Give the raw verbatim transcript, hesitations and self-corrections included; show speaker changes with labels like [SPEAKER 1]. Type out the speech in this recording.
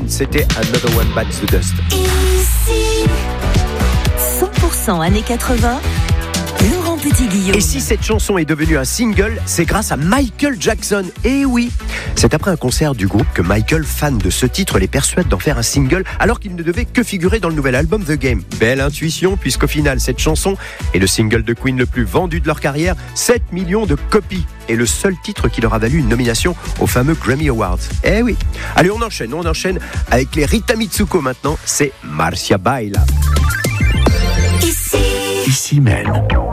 [SPEAKER 1] Queen, c'était Another One Bites the Dust.
[SPEAKER 2] Ici, cent pour cent années quatre-vingts, Laurent Petit-Guillaume.
[SPEAKER 1] Et si cette chanson est devenue un single, c'est grâce à Michael Jackson. Et oui, c'est après un concert du groupe que Michael, fan de ce titre, les persuade d'en faire un single alors qu'il ne devait que figurer dans le nouvel album The Game. Belle intuition, puisqu'au final, cette chanson est le single de Queen le plus vendu de leur carrière, sept millions de copies. Et le seul titre qui leur a valu une nomination aux fameux Grammy Awards. Eh oui. Allez, on enchaîne, on enchaîne avec les Rita Mitsuko maintenant, c'est Marcia Baila.
[SPEAKER 2] Ici,
[SPEAKER 3] Ici même.